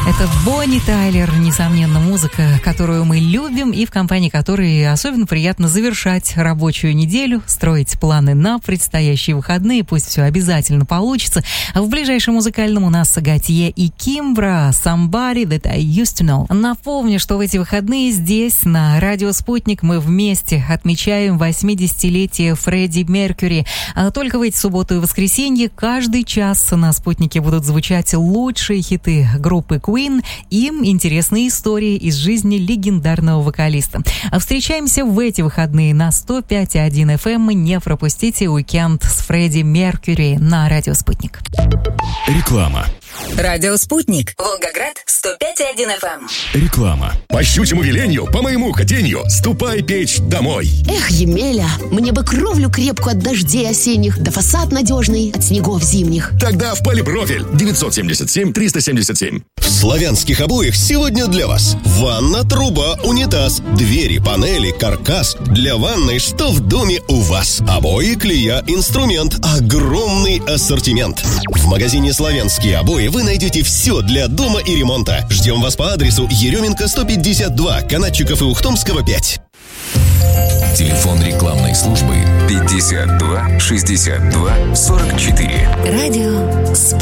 Это Бонни Тайлер, несомненно, музыка, которую мы любим и в компании которой особенно приятно завершать рабочую неделю, строить планы на предстоящие выходные, пусть все обязательно получится. В ближайшем музыкальном у нас Готье и Кимбра «Somebody That I Used To Know». Напомню, что в эти выходные здесь, на Радио Спутник, мы вместе отмечаем 80-летие Фредди Меркьюри. Только в эти субботу и воскресенье каждый час на Спутнике будут звучать лучшие хиты группы Queen и интересные истории из жизни легендарного вокалиста. Встречаемся в эти выходные на 105.1 FM. Не пропустите уикенд с Фредди Меркьюри на Радио Спутник. Реклама. Радио Спутник. Волгоград 105.1 FM. Реклама. По щучьему велению, по моему хотению, ступай печь домой. Эх, Емеля, мне бы кровлю крепкую от дождей осенних, да фасад надежный от снегов зимних. Тогда в Полипрофиль 977-377. В славянских обоях сегодня для вас ванна, труба, унитаз, двери, панели, каркас. Для ванной что в доме у вас? Обои, клея, инструмент. Огромный ассортимент. В магазине «Славянские обои» вы найдете все для дома и ремонта. Ждем вас по адресу Еременко 152, Канатчиков и Ухтомского 5. Телефон рекламной службы 52 62 44. Радио Спутник.